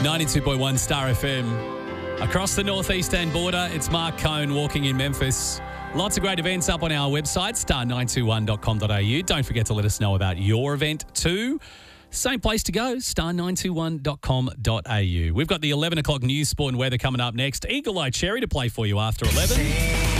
92.1 Star FM. Across the northeastern border, it's Mark Cohn walking in Memphis. Lots of great events up on our website, star921.com.au. Don't forget to let us know about your event too. Same place to go, star921.com.au. We've got the 11 o'clock news, sport and weather coming up next. Eagle Eye Cherry to play for you after 11.